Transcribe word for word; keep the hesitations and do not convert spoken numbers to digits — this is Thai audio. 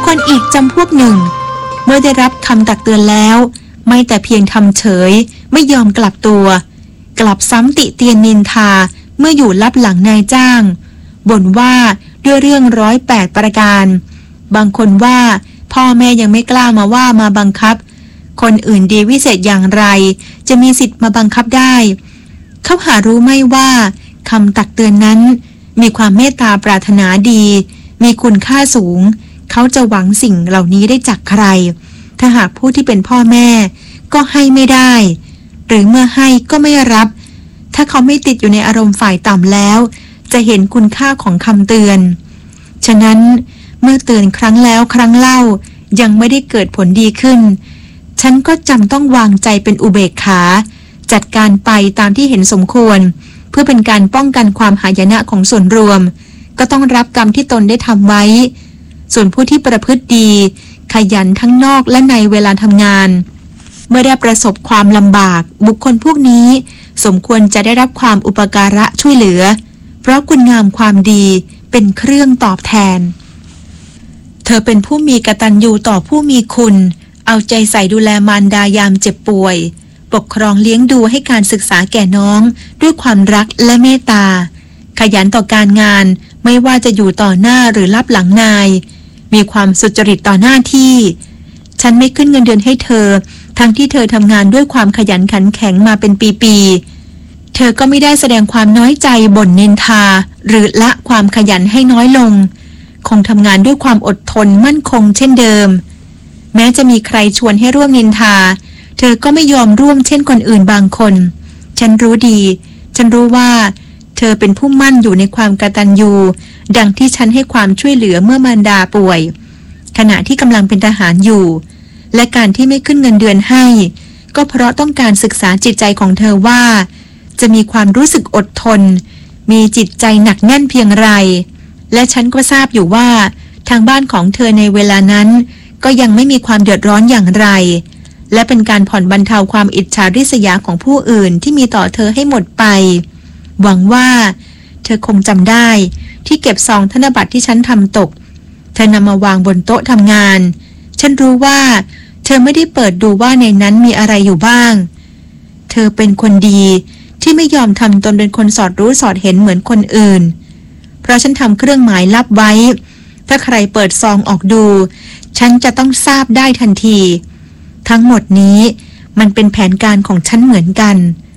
คนอีกจำพวกหนึ่งเมื่อได้รับคำตักเตือนแล้วไม่แต่เพียงทำเฉยไม่ยอมกลับตัวกลับซ้ำติเตียนนินทาเมื่ออยู่ลับหลังนายจ้างบ่นว่าด้วยเรื่องร้อยแปดประการบางคนว่าพ่อแม่ยังไม่กล้ามาว่ามาบังคับคนอื่นดีวิเศษอย่างไรจะมีสิทธิ์มาบังคับได้เขาหารู้ไม่ว่าคำตักเตือนนั้นมีความเมตตาปรารถนาดีมีคุณค่าสูงเขาจะหวังสิ่งเหล่านี้ได้จากใครถ้าหากผู้ที่เป็นพ่อแม่ก็ให้ไม่ได้หรือเมื่อให้ก็ไม่รับถ้าเขาไม่ติดอยู่ในอารมณ์ฝ่ายต่ำแล้วจะเห็นคุณค่าของคำเตือนฉะนั้นเมื่อเตือนครั้งแล้วครั้งเล่ายังไม่ได้เกิดผลดีขึ้นฉันก็จำต้องวางใจเป็นอุเบกขาจัดการไปตามที่เห็นสมควรเพื่อเป็นการป้องกันความหายนะของส่วนรวมก็ต้องรับกรรมที่ตนได้ทำไว้ส่วนผู้ที่ประพฤติดีขยันทั้งนอกและในเวลาทำงานเมื่อได้ประสบความลำบากบุคคลพวกนี้สมควรจะได้รับความอุปการะช่วยเหลือเพราะคุณงามความดีเป็นเครื่องตอบแทนเธอเป็นผู้มีกตัญญูต่อผู้มีคุณเอาใจใส่ดูแลมารดายามเจ็บป่วยปกครองเลี้ยงดูให้การศึกษาแก่น้องด้วยความรักและเมตตาขยันต่อการงานไม่ว่าจะอยู่ต่อหน้าหรือลับหลังนายมีความสุจริตต่อหน้าที่ฉันไม่ขึ้นเงินเดือนให้เธอทั้งที่เธอทำงานด้วยความขยันขันแข็งมาเป็นปีๆเธอก็ไม่ได้แสดงความน้อยใจบ่นนินทาหรือละความขยันให้น้อยลงคงทำงานด้วยความอดทนมั่นคงเช่นเดิมแม้จะมีใครชวนให้ร่วมนินทาเธอก็ไม่ยอมร่วมเช่นคนอื่นบางคนฉันรู้ดีฉันรู้ว่าเธอเป็นผู้มั่นอยู่ในความกตัญญูดังที่ฉันให้ความช่วยเหลือเมื่อมารดาป่วยขณะที่กำลังเป็นทหารอยู่และการที่ไม่ขึ้นเงินเดือนให้ก็เพราะต้องการศึกษาจิตใจของเธอว่าจะมีความรู้สึกอดทนมีจิตใจหนักแน่นเพียงไรและฉันก็ทราบอยู่ว่าทางบ้านของเธอในเวลานั้นก็ยังไม่มีความเดือดร้อนอย่างไรและเป็นการผ่อนบรรเทาความอิจฉาริษยาของผู้อื่นที่มีต่อเธอให้หมดไปหวังว่าเธอคงจำได้ที่เก็บซองธนบัตรที่ฉันทำตกเธอนำมาวางบนโต๊ะทำงานฉันรู้ว่าเธอไม่ได้เปิดดูว่าในนั้นมีอะไรอยู่บ้างเธอเป็นคนดีที่ไม่ยอมทำตนเป็นคนสอดรู้สอดเห็นเหมือนคนอื่นเพราะฉันทำเครื่องหมายลับไว้ถ้าใครเปิดซองออกดูฉันจะต้องทราบได้ทันทีทั้งหมดนี้มันเป็นแผนการของฉันเหมือนกัน